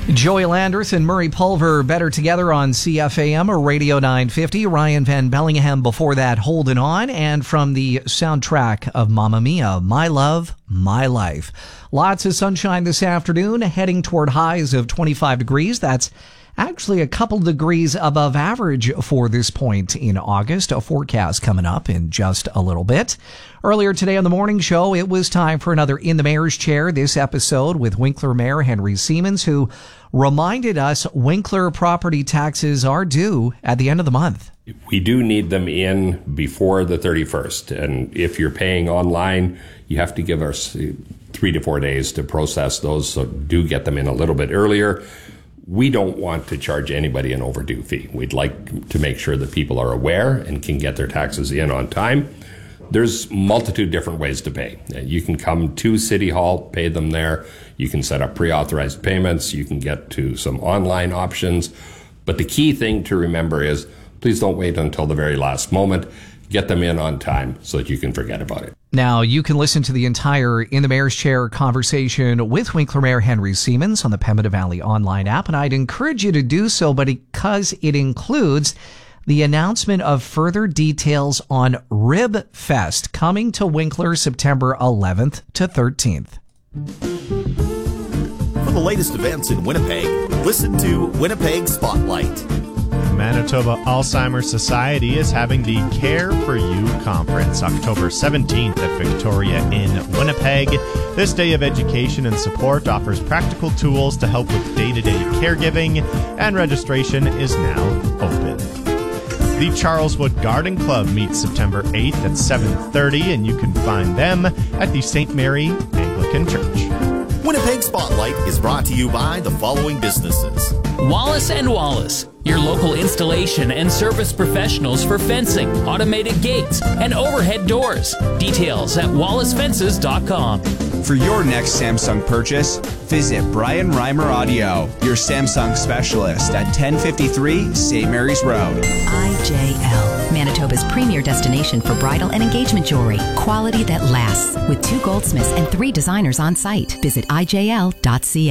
Joel Anderson, Murray Pulver, Better Together on CFAM or Radio 950. Ryan Van Bellingham before that, Holding On. And from the soundtrack of Mamma Mia, My Love, My Life. Lots of sunshine this afternoon, heading toward highs of 25 degrees. That's actually a couple degrees above average for this point in August. A forecast coming up in just a little bit. Earlier today on the morning show, it was time for another In the Mayor's Chair. This episode with Winkler Mayor Henry Siemens, who reminded us Winkler property taxes are due at the end of the month. We do need them in before the 31st. And if you're paying online, you have to give us 3 to 4 days to process those. So do get them in a little bit earlier. We don't want to charge anybody an overdue fee. We'd like to make sure that people are aware and can get their taxes in on time. There's multitude different ways to pay. You can come to City Hall, pay them there. You can set up pre-authorized payments. You can get to some online options. But the key thing to remember is please don't wait until the very last moment. Get them in on time so that you can forget about it. Now, you can listen to the entire In the Mayor's Chair conversation with Winkler Mayor Henry Siemens on the Pembina Valley online app, and I'd encourage you to do so because it includes the announcement of further details on Rib Fest coming to Winkler September 11th to 13th. For the latest events in Winnipeg, listen to Winnipeg Spotlight. Manitoba Alzheimer's Society is having the Care for You Conference October 17th at Victoria in Winnipeg. This day of education and support offers practical tools to help with day-to-day caregiving, and registration is now open. The Charleswood Garden Club meets September 8th at 7:30, and you can find them at the St. Mary Anglican Church. Winnipeg Spotlight is brought to you by the following businesses. Wallace & Wallace, your local installation and service professionals for fencing, automated gates, and overhead doors. Details at wallacefences.com. For your next Samsung purchase, visit Brian Reimer Audio, your Samsung specialist at 1053 St. Mary's Road. IJL, Manitoba's premier destination for bridal and engagement jewelry. Quality that lasts. With 2 goldsmiths and 3 designers on site. Visit IJL.ca.